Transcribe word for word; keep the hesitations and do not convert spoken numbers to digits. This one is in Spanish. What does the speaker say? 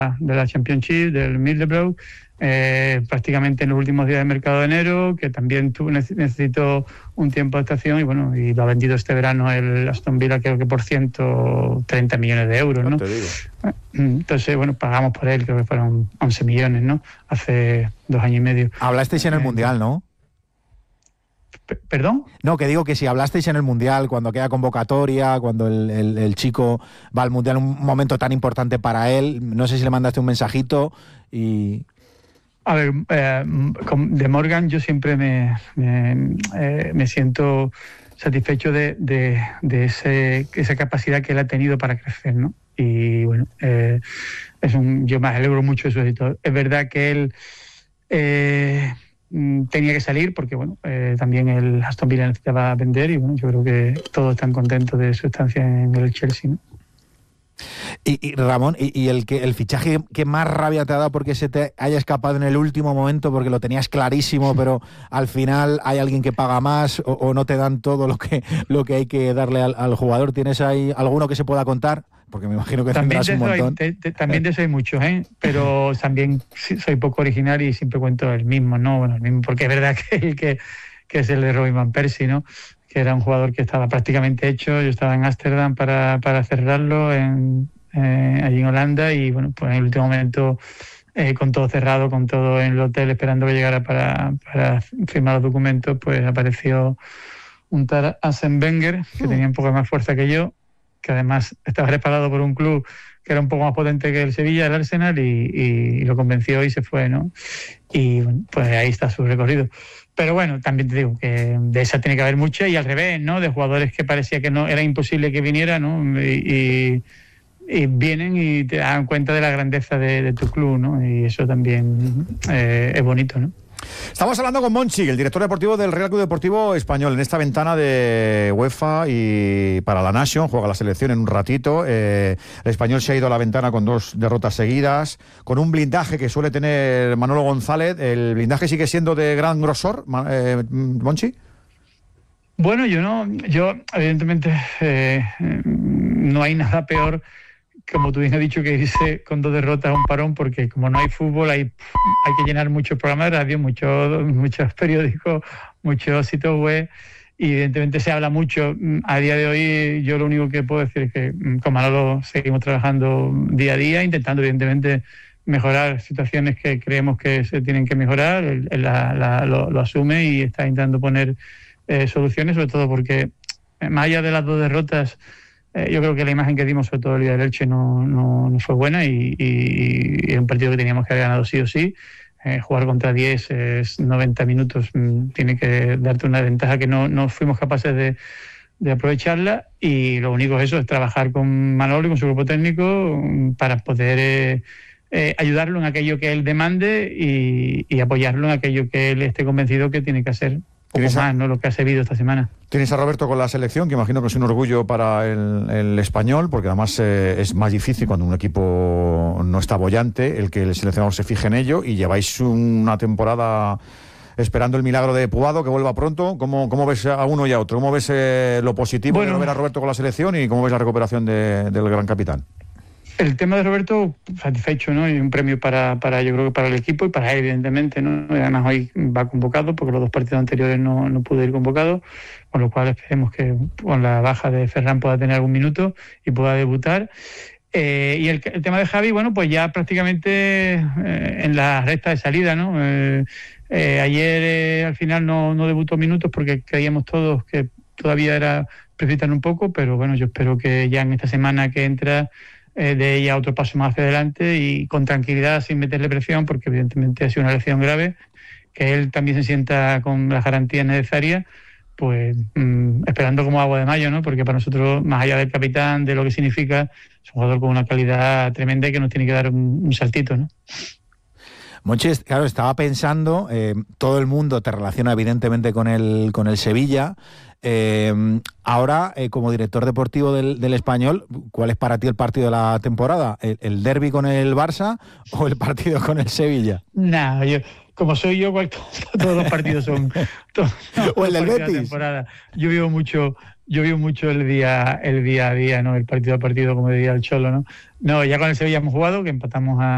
de la Championship, del Middlesbrough, eh, prácticamente en los últimos días del mercado de enero, que también tuvo, necesitó un tiempo de adaptación y bueno, y lo ha vendido este verano el Aston Villa, creo que por ciento treinta millones de euros, ¿no? Te digo. Entonces, bueno, pagamos por él, creo que fueron once millones, ¿no? Hace dos años y medio. Hablasteis en el eh, Mundial, ¿no? ¿Perdón? No, que digo que si hablasteis en el Mundial, cuando queda convocatoria, cuando el, el, el chico va al Mundial, un momento tan importante para él, no sé si le mandaste un mensajito y... A ver, eh, de Morgan yo siempre me, me, eh, me siento satisfecho de, de, de ese, esa capacidad que él ha tenido para crecer, ¿no? Y bueno, eh, es un, yo me alegro mucho de su éxito. Es verdad que él... Eh, tenía que salir porque bueno eh, también el Aston Villa necesitaba vender y bueno, yo creo que todos están contentos de su estancia en el Chelsea, ¿no? Y, y Ramón, y, y el que el fichaje que más rabia te ha dado porque se te haya escapado en el último momento, porque lo tenías clarísimo, pero al final hay alguien que paga más o, o no te dan todo lo que lo que hay que darle al, al jugador. ¿Tienes ahí alguno que se pueda contar? Porque me imagino que también tendrás un montón. Hay, te, te, también de eso hay muchos, ¿eh? Pero también soy poco original y siempre cuento el mismo, ¿no? Bueno, el mismo, porque es verdad que el que, que es el de Robin Van Persie, ¿no? Que era un jugador que estaba prácticamente hecho. Yo estaba en Ámsterdam para, para cerrarlo en, eh, allí en Holanda y bueno, pues en el último momento eh, con todo cerrado, con todo en el hotel esperando que llegara para, para firmar los documentos, pues apareció un tal Arsène Wenger que tenía un poco más fuerza que yo, que además estaba respaldado por un club que era un poco más potente que el Sevilla, el Arsenal, y, y, y lo convenció y se fue, ¿no? Y bueno, pues ahí está su recorrido. Pero bueno, también te digo que de esa tiene que haber mucha y al revés, ¿no? De jugadores que parecía que no era imposible que viniera, ¿no? Y, y, y vienen y te dan cuenta de la grandeza de, de tu club, ¿no? Y eso también eh, es bonito, ¿no? Estamos hablando con Monchi, el director deportivo del Real Club Deportivo Español, en esta ventana de UEFA y para la Nation, juega la selección en un ratito. Eh, el Español se ha ido a la ventana con dos derrotas seguidas, con un blindaje que suele tener Manolo González. ¿El blindaje sigue siendo de gran grosor, eh, Monchi? Bueno, yo no, yo evidentemente eh, no hay nada peor, como tú bien has dicho, que irse con dos derrotas a un parón, porque como no hay fútbol, hay, hay que llenar muchos programas de radio, muchos, muchos periódicos, muchos sitios web, y evidentemente se habla mucho. A día de hoy yo lo único que puedo decir es que con Manolo seguimos trabajando día a día, intentando evidentemente mejorar situaciones que creemos que se tienen que mejorar. Él, él la, la, lo, lo asume y está intentando poner eh, soluciones, sobre todo porque más allá de las dos derrotas, Eh, yo creo que la imagen que dimos, sobre todo el día del Elche, no, no, no fue buena y, y, y es un partido que teníamos que haber ganado sí o sí. Eh, jugar contra diez es noventa minutos, mmm, tiene que darte una ventaja que no, no fuimos capaces de, de aprovecharla, y lo único es eso, es trabajar con Manolo y con su grupo técnico para poder eh, eh, ayudarlo en aquello que él demande y, y apoyarlo en aquello que él esté convencido que tiene que hacer. Poco más, ¿no? Lo que ha servido esta semana. Tienes a Roberto con la selección, que imagino que es un orgullo para el, el español, porque además eh, es más difícil cuando un equipo no está boyante el que el seleccionador se fije en ello, y lleváis una temporada esperando el milagro de Puado, que vuelva pronto. ¿Cómo, cómo ves a uno y a otro? ¿Cómo ves eh, lo positivo bueno, de ver a Roberto con la selección y cómo ves la recuperación de, del gran capitán? El tema de Roberto, satisfecho, ¿no? Y un premio para, para, yo creo que para el equipo y para él, evidentemente, ¿no? Y además hoy va convocado, porque los dos partidos anteriores no, no pudo ir convocado, con lo cual esperemos que con la baja de Ferran pueda tener algún minuto y pueda debutar. Eh, y el, el tema de Javi, bueno, pues ya prácticamente eh, en la recta de salida, ¿no? Eh, eh, ayer eh, al final no, no debutó minutos porque creíamos todos que todavía era precipitar un poco, pero bueno, yo espero que ya en esta semana que entra Eh, de ella otro paso más hacia adelante y con tranquilidad, sin meterle presión, porque evidentemente ha sido una lesión grave, que él también se sienta con las garantías necesarias, pues mmm, esperando como agua de mayo, ¿no? Porque para nosotros, más allá del capitán, de lo que significa, es un jugador con una calidad tremenda y que nos tiene que dar un, un saltito, ¿no? Monchi, claro, estaba pensando, eh, todo el mundo te relaciona evidentemente con el, con el Sevilla. Eh, ahora, eh, como director deportivo del, del Español, ¿cuál es para ti el partido de la temporada? ¿El, el derbi con el Barça o el partido con el Sevilla? No, yo, como soy yo, cual, todos los partidos son... Todos, ¿O el del Betis? Temporada. Yo vivo mucho... Yo vivo mucho el día el día a día, ¿no? El partido a partido, como diría el Cholo, ¿no? No, ya con el Sevilla hemos jugado, que empatamos a